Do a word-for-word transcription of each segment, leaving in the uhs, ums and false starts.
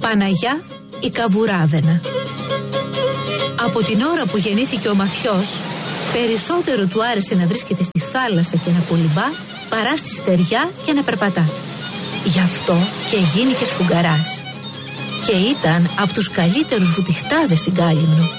Παναγιά η Καβουράδενα. Από την ώρα που γεννήθηκε ο Μαθιός, περισσότερο του άρεσε να βρίσκεται στη θάλασσα και να κολυμπά παρά στη στεριά και να περπατά. Γι' αυτό και γίνηκε σφουγγαράς. Και ήταν από τους καλύτερους βουτυχτάδες στην Κάλυμνο.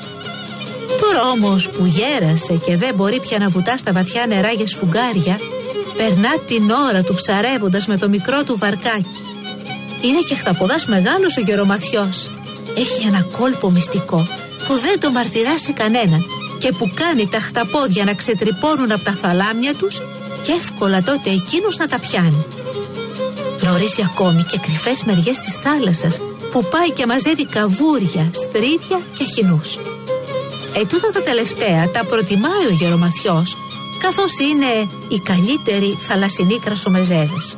Τώρα όμως που γέρασε και δεν μπορεί πια να βουτά στα βαθιά νερά για σφουγγάρια, περνά την ώρα του ψαρεύοντας με το μικρό του βαρκάκι. Είναι και χταποδάς μεγάλος ο Γερομαθιός. Έχει ένα κόλπο μυστικό που δεν το μαρτυρά σε κανέναν και που κάνει τα χταπόδια να ξετρυπώνουν από τα θαλάμια τους και εύκολα τότε εκείνος να τα πιάνει. Γνωρίζει ακόμη και κρυφές μεριές της θάλασσας που πάει και μαζεύει καβούρια, στρίδια και αχινούς. Ε, τούτα τα τελευταία τα προτιμάει ο Γερομαθιός, καθώς είναι οι καλύτεροι θαλασσινοί κρασομεζέδες.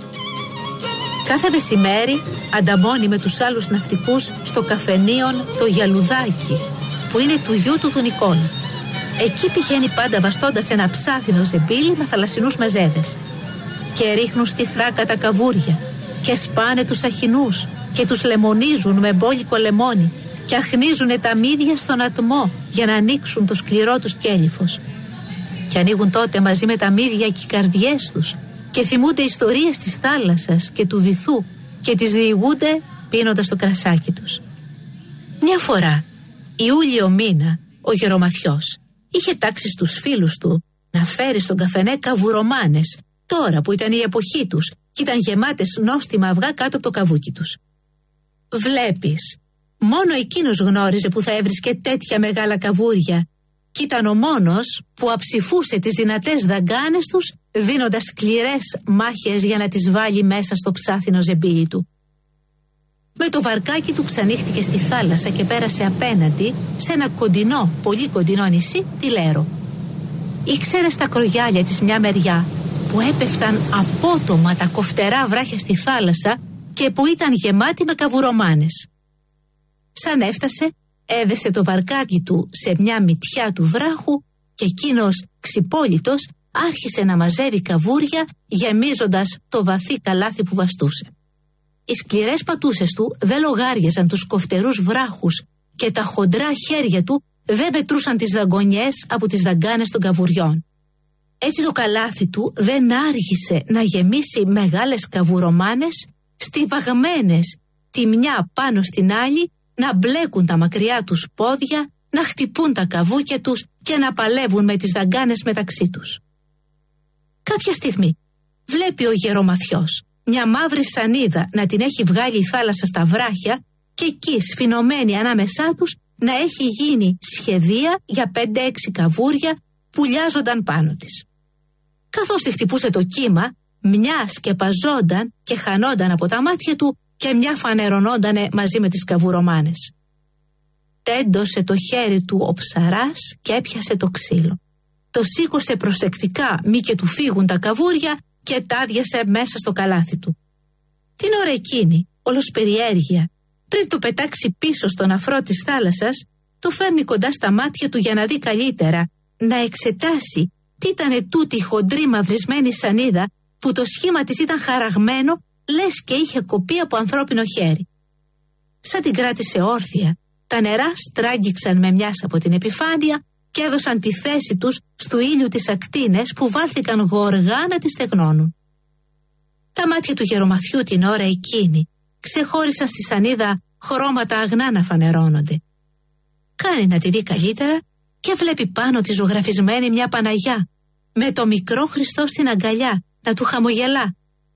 Κάθε μεσημέρι ανταμώνει με τους άλλους ναυτικούς στο καφενείον το Γιαλουδάκι, που είναι του γιού του του Νικόλα. Εκεί πηγαίνει πάντα βαστώντας ένα ψάθινο ζεμπίλι με θαλασσινούς μεζέδες. Και ρίχνουν στη θράκα τα καβούρια και σπάνε τους αχινούς και τους λεμονίζουν με μπόλικο λεμόνι και αχνίζουνε τα μύδια στον ατμό για να ανοίξουν το σκληρό τους κέλυφος. Και ανοίγουν τότε μαζί με τα μύδια και οι καρδιές τους και θυμούνται ιστορίες της θάλασσας και του βυθού και τις διηγούνται πίνοντας το κρασάκι τους. Μια φορά, Ιούλιο μήνα, ο Γερομαθιός είχε τάξει στους φίλους του να φέρει στον καφενέ καβουρομάνες, τώρα που ήταν η εποχή τους και ήταν γεμάτες νόστιμα αυγά κάτω από το καβούκι τους. Βλέπεις, μόνο εκείνος γνώριζε που θα έβρισκε τέτοια μεγάλα καβούρια κι ήταν ο μόνος που αψηφούσε τις δυνατές δαγκάνες τους δίνοντας σκληρές μάχες για να τις βάλει μέσα στο ψάθινο ζεμπίλι του. Με το βαρκάκι του ξανήχτηκε στη θάλασσα και πέρασε απέναντι σε ένα κοντινό, πολύ κοντινό νησί, τη Λέρο. Ήξερε στα κρογιάλια της μια μεριά που έπεφταν απότομα τα κοφτερά βράχια στη θάλασσα και που ήταν γεμάτη με καβουρομάνες. Σαν έφτασε, έδεσε το βαρκάκι του σε μια μυτιά του βράχου και εκείνος, ξυπόλυτος, άρχισε να μαζεύει καβούρια γεμίζοντας το βαθύ καλάθι που βαστούσε. Οι σκληρές πατούσες του δεν λογάριαζαν τους κοφτερούς βράχους και τα χοντρά χέρια του δεν μετρούσαν τις δαγκονιές από τις δαγκάνες των καβουριών. Έτσι το καλάθι του δεν άργησε να γεμίσει μεγάλες καβουρομάνες στιβαγμένες τη μια πάνω στην άλλη, να μπλέκουν τα μακριά τους πόδια, να χτυπούν τα καβούκια τους και να παλεύουν με τις δαγκάνες μεταξύ τους. Κάποια στιγμή βλέπει ο Γερομαθιός μια μαύρη σανίδα να την έχει βγάλει η θάλασσα στα βράχια και εκεί σφινωμένη ανάμεσά τους να έχει γίνει σχεδία για πέντε έξι καβούρια που λιάζονταν πάνω της. Καθώς τη χτυπούσε το κύμα, μια σκεπαζόταν και χανόταν από τα μάτια του και μια φανερωνόντανε μαζί με τις καβουρομάνες. Τέντωσε το χέρι του ο ψαράς και έπιασε το ξύλο. Το σήκωσε προσεκτικά μη και του φύγουν τα καβούρια και τάδιασε μέσα στο καλάθι του. Την ώρα εκείνη, όλος περιέργεια, πριν το πετάξει πίσω στον αφρό της θάλασσας, το φέρνει κοντά στα μάτια του για να δει καλύτερα, να εξετάσει τι ήτανε τούτη η χοντρή μαυρισμένη σανίδα που το σχήμα της ήταν χαραγμένο, λες και είχε κοπεί από ανθρώπινο χέρι. Σαν την κράτησε όρθια, τα νερά στράγγιξαν με μιας από την επιφάνεια και έδωσαν τη θέση τους στου ήλιου τις ακτίνες που βάλθηκαν γοργά να τις στεγνώνουν. Τα μάτια του Γερομαθιού την ώρα εκείνη ξεχώρισαν στη σανίδα χρώματα αγνά να φανερώνονται. Κάνει να τη δει καλύτερα και βλέπει πάνω τη ζωγραφισμένη μια Παναγιά με το μικρό Χριστό στην αγκαλιά να του χαμογελά.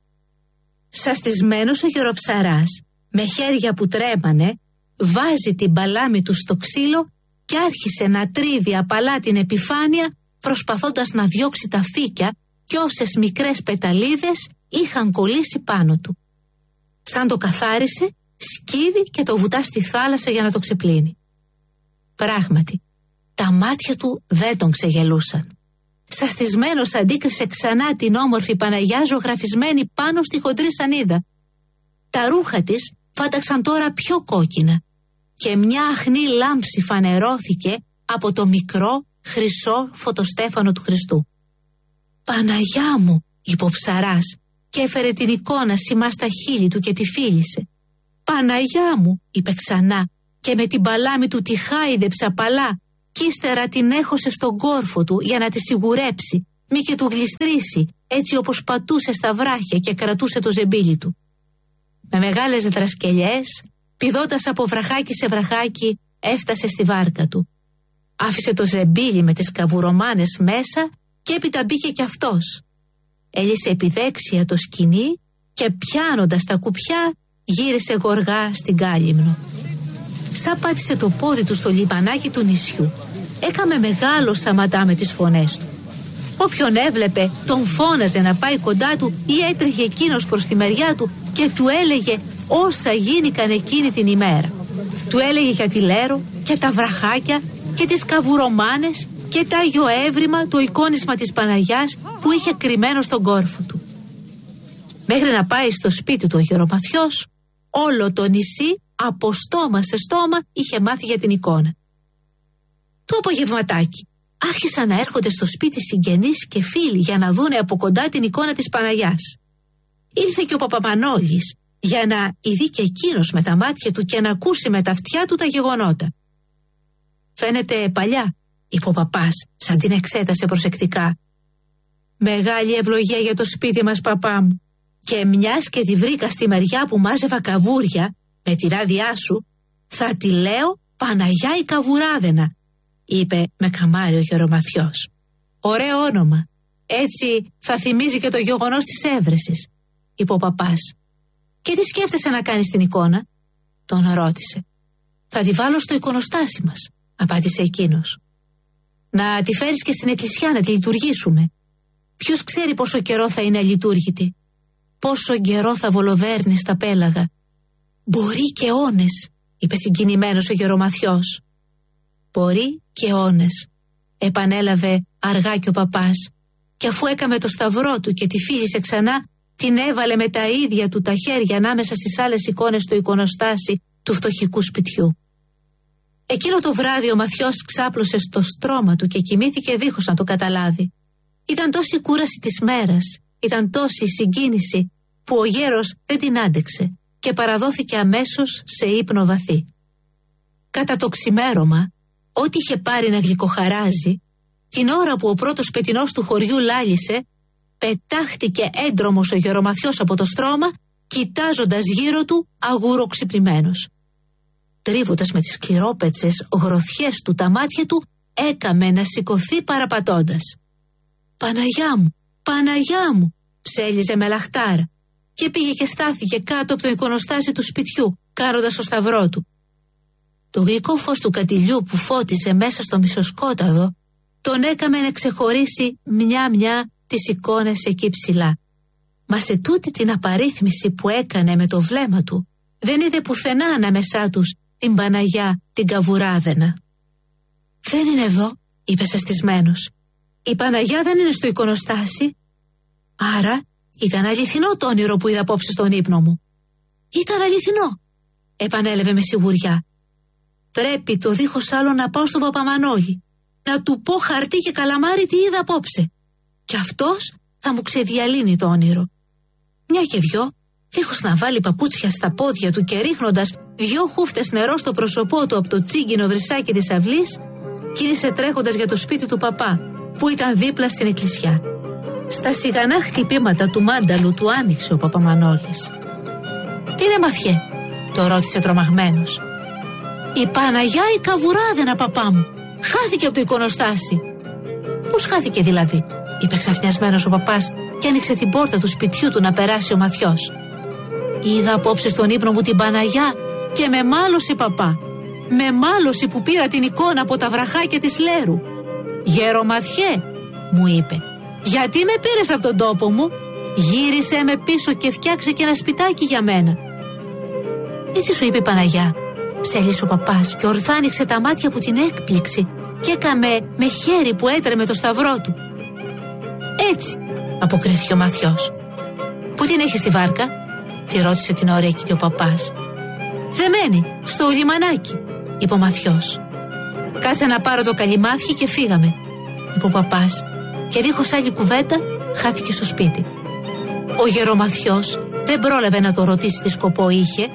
Σαστισμένος ο γεροψαράς με χέρια που τρέμανε βάζει την παλάμη του στο ξύλο και άρχισε να τρίβει απαλά την επιφάνεια προσπαθώντας να διώξει τα φύκια κι όσες μικρές πεταλίδες είχαν κολλήσει πάνω του. Σαν το καθάρισε, σκύβει και το βουτά στη θάλασσα για να το ξεπλύνει. Πράγματι, τα μάτια του δεν τον ξεγελούσαν. Σαστισμένος αντίκρισε ξανά την όμορφη Παναγιά ζωγραφισμένη πάνω στη χοντρή σανίδα. Τα ρούχα της φάνταξαν τώρα πιο κόκκινα και μια αχνή λάμψη φανερώθηκε από το μικρό χρυσό φωτοστέφανο του Χριστού. «Παναγιά μου», είπε ο ψαράς και έφερε την εικόνα σημά στα χείλη του και τη φίλησε. «Παναγιά μου», είπε ξανά και με την παλάμη του τη χάιδεψε απαλά κι ύστερα την έχωσε στον κόρφο του για να τη σιγουρέψει, μη και του γλιστρήσει, έτσι όπως πατούσε στα βράχια και κρατούσε το ζεμπίλι του. Με μεγάλες δρασκελιές, πηδώντας από βραχάκι σε βραχάκι, έφτασε στη βάρκα του. Άφησε το ζεμπίλι με τις καβουρομάνες μέσα και έπειτα μπήκε κι αυτός. Έλυσε επιδέξια το σκοινί και πιάνοντας τα κουπιά γύρισε γοργά στην Κάλυμνο. Σαν πάτησε το πόδι του στο λιμανάκι του νησιού, έκαμε μεγάλο σαματά με τις φωνές του. Όποιον έβλεπε τον φώναζε να πάει κοντά του ή έτρεχε εκείνος προς τη μεριά του και του έλεγε όσα γίνηκαν εκείνη την ημέρα. Του έλεγε για τη Λέρο και τα βραχάκια και τις καβουρομάνες και τα Άγιο Έβριμα, το εικόνισμα της Παναγιάς που είχε κρυμμένο στον κόρφο του. Μέχρι να πάει στο σπίτι του ο γερομαθιός, όλο το νησί από στόμα σε στόμα είχε μάθει για την εικόνα. Το απογευματάκι άρχισαν να έρχονται στο σπίτι συγγενείς και φίλοι για να δούνε από κοντά την εικόνα της Παναγιάς. Ήρθε και ο Παπαμανόλης για να ειδεί και εκείνος με τα μάτια του και να ακούσει με τα αυτιά του τα γεγονότα. «Φαίνεται παλιά», είπε ο παπάς, σαν την εξέτασε προσεκτικά. «Μεγάλη ευλογία για το σπίτι μας, παπά μου. Και μιας και τη βρήκα στη μεριά που μάζευα καβούρια, με τη ράδειά σου, θα τη λέω Παναγιά η Καβουράδενα», είπε με καμάρι ο γερομαθιός. «Ωραίο όνομα. Έτσι θα θυμίζει και το γεγονός της έβρεσης», είπε ο παπάς. «Και τι σκέφτεσαι να κάνεις την εικόνα?» τον ρώτησε. «Θα τη βάλω στο εικονοστάσι μας», απάντησε εκείνος. «Να τη φέρεις και στην εκκλησιά να τη λειτουργήσουμε. Ποιος ξέρει πόσο καιρό θα είναι αλειτούργητη. Πόσο καιρό θα βολοδέρνει στα πέλαγα. Μπορεί και αιώνες», είπε συγκινημένος ο γερομαθιός. «Μπορεί και αιώνες», επανέλαβε αργά και ο παπάς, και αφού έκαμε το σταυρό του και τη φίλησε ξανά, την έβαλε με τα ίδια του τα χέρια ανάμεσα στις άλλες εικόνες στο εικονοστάσι του φτωχικού σπιτιού. Εκείνο το βράδυ ο Μαθιός ξάπλωσε στο στρώμα του και κοιμήθηκε δίχως να το καταλάβει. Ήταν τόση κούραση της μέρας, ήταν τόση συγκίνηση, που ο γέρος δεν την άντεξε και παραδόθηκε αμέσως σε ύπνο βαθύ. Κατά το ξημέρωμα, ό,τι είχε πάρει να γλυκοχαράζει, την ώρα που ο πρώτος πετεινός του χωριού λάλησε, πετάχτηκε έντρομος ο γερομαθιός από το στρώμα, κοιτάζοντας γύρω του αγουροξυπνημένος. Τρίβοντας με τις σκληρόπετσες γροθιές του τα μάτια του, έκαμε να σηκωθεί παραπατώντας. «Παναγιά μου, Παναγιά μου», ψέλιζε με λαχτάρα και πήγε και στάθηκε κάτω από το εικονοστάσι του σπιτιού, κάνοντας το σταυρό του. Το γλυκό φως του κατηλιού που φώτιζε μέσα στο μισοσκόταδο τον έκαμε να ξεχωρίσει μια-μια τις εικόνες εκεί ψηλά. Μα σε τούτη την απαρίθμηση που έκανε με το βλέμμα του, δεν είδε πουθενά ανάμεσά τους την Παναγιά την Καβουράδενα. «Δεν είναι εδώ», είπε σαστισμένος. «Η Παναγιά δεν είναι στο εικονοστάσι». «Άρα ήταν αληθινό το όνειρο που είδα απόψε στον ύπνο μου». «Ήταν αληθινό», επανέλαβε με σιγουριά. «Πρέπει το δίχως άλλο να πάω στον Παπαμανόλη, να του πω χαρτί και καλαμάρι τι είδα απόψε. Και αυτός θα μου ξεδιαλύνει το όνειρο». Μια και δυο, δίχως να βάλει παπούτσια στα πόδια του και ρίχνοντας δυο χούφτες νερό στο πρόσωπό του από το τσίγκινο βρυσάκι της αυλής, κίνησε τρέχοντας για το σπίτι του παπά, που ήταν δίπλα στην εκκλησιά. Στα σιγανά χτυπήματα του μάνταλου του άνοιξε ο Παπαμανόλης. «Τι είναι, Μαθιέ?» το ρώτησε τρομαγμένος. «Η Παναγιά η Καβουράδενα, παπά μου. Χάθηκε από το εικονοστάσι». «Πώς χάθηκε δηλαδή?» είπε ξαφνιασμένος ο παπάς και άνοιξε την πόρτα του σπιτιού του να περάσει ο Μαθιός. «Είδα απόψε στον ύπνο μου την Παναγιά και με μάλωσε, παπά. Με μάλωσε που πήρα την εικόνα από τα βραχάκια της Λέρου». «Γερομαθιέ», μου είπε, «γιατί με πήρες από τον τόπο μου? Γύρισε με πίσω και φτιάξε και ένα σπιτάκι για μένα». «Έτσι σου είπε η Παναγιά», ψέλισε ο παπάς και ορθά άνοιξε τα μάτια από την έκπληξη και έκαμε με χέρι που έτρεμε το σταυρό του. «Έτσι», αποκρίθηκε ο Μαθιός. «Πού την έχεις τη βάρκα?» τη ρώτησε την ώρα εκεί ο παπάς. «Δεμένη, στο λιμανάκι», είπε ο Μαθιός. «Κάτσε να πάρω το καλυμάφι και φύγαμε», είπε ο παπάς, και δίχως άλλη κουβέντα χάθηκε στο σπίτι. Ο γερομαθιός δεν πρόλαβε να το ρωτήσει τι σκοπό είχε,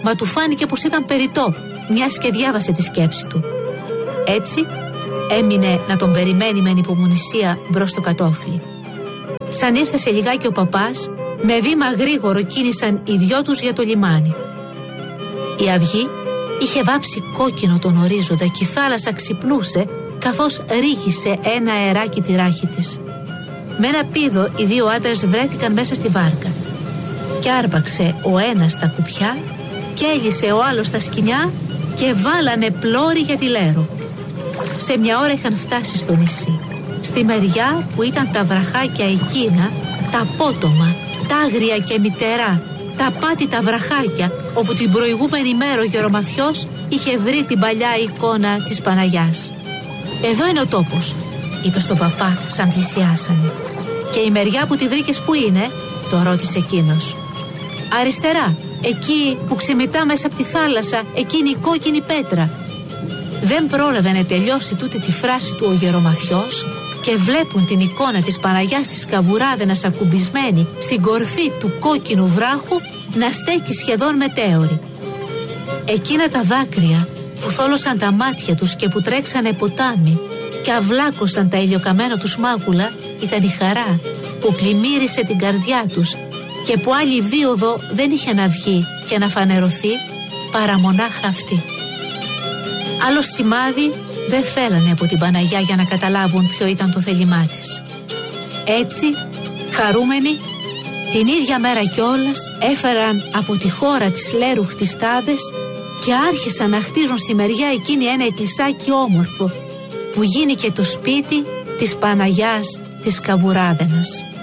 μα του φάνηκε πως ήταν περιττό, μιας και διάβασε τη σκέψη του. Έτσι έμεινε να τον περιμένει με ανυπομονησία μπρος στο κατόφλι. Σαν ήρθε σε λιγάκι ο παπάς, με βήμα γρήγορο κίνησαν οι δυο τους για το λιμάνι. Η αυγή είχε βάψει κόκκινο τον ορίζοντα και η θάλασσα ξυπνούσε καθώς ρίγησε ένα αεράκι τη ράχη της. Με ένα πήδο οι δύο άντρες βρέθηκαν μέσα στη βάρκα και άρπαξε ο ένας τα κουπιά και έλυσε ο άλλος τα σκοινιά και βάλανε πλώρη για τη Λέρο. Σε μια ώρα είχαν φτάσει στο νησί, στη μεριά που ήταν τα βραχάκια εκείνα, τα απότομα, τα άγρια και μητερά, τα πάτητα βραχάκια, όπου την προηγούμενη μέρα ο γερομαθιός είχε βρει την παλιά εικόνα της Παναγιάς. «Εδώ είναι ο τόπος», είπε στον παπά σαν πλησιάσανε. «Και η μεριά που τη βρήκες που είναι?» το ρώτησε εκείνος. «Αριστερά, εκεί που ξεμητά μέσα από τη θάλασσα, εκείνη η κόκκινη πέτρα». Δεν πρόλαβε να τελειώσει τούτη τη φράση του ο γερομαθιός και βλέπουν την εικόνα της Παναγιάς της Καβουράδαινας ακουμπισμένη στην κορφή του κόκκινου βράχου να στέκει σχεδόν μετέωρη. Εκείνα τα δάκρυα που θόλωσαν τα μάτια τους και που τρέξανε ποτάμι και αυλάκωσαν τα ηλιοκαμένα τους μάγουλα ήταν η χαρά που πλημμύρισε την καρδιά τους και που άλλη δίωδο δεν είχε να βγει και να φανερωθεί παρά μονάχα αυτή. Άλλο σημάδι δεν θέλανε από την Παναγιά για να καταλάβουν ποιο ήταν το θέλημά της. Έτσι, χαρούμενοι, την ίδια μέρα κιόλας έφεραν από τη χώρα της Λέρου χτιστάδες και άρχισαν να χτίζουν στη μεριά εκείνη ένα εκκλησάκι όμορφο που γίνηκε το σπίτι της Παναγιάς της Καβουράδαινας.